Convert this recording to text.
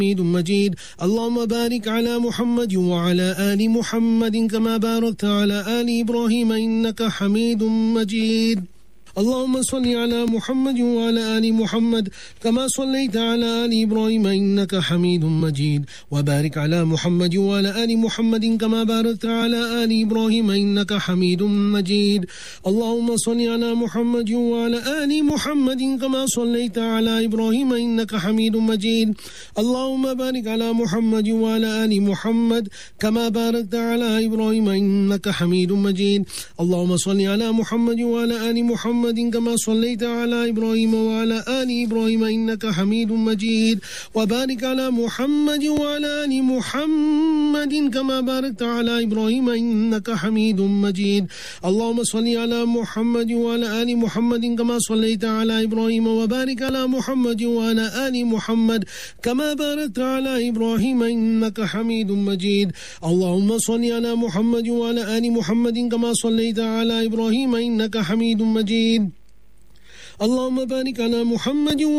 حميد مجيد اللهم بارك على محمد وعلى آل محمد كما باركت على آل إبراهيم إنك حميد مجيد اللهم صل على محمد وعلى آل محمد كما صليت على آل إبراهيم إنك حميد مجيد وبارك على محمد وعلى آل محمد كما باركت على آل إبراهيم إنك حميد مجيد اللهم صل على محمد وعلى آل محمد كما صليت على إبراهيم إنك حميد مجيد اللهم بارك على محمد وعلى آل محمد كما باركت على إبراهيم إنك حميد مجيد اللهم صل على محمد وعلى آل محمد كما صليت على إبراهيم وعلى آل إبراهيم إنك حميد مجيد وبارك على محمد وعلى آل محمد كما باركت على إبراهيم إنك حميد مجيد اللهم صل على محمد وعلى آل محمد كما صليت على إبراهيم وبارك على محمد وعلى آل محمد كما باركت على إبراهيم إنك حميد مجيد اللهم صل على محمد وعلى آل محمد كما صليت على إبراهيم إنك حميد مجيد اللهم بارك على محمد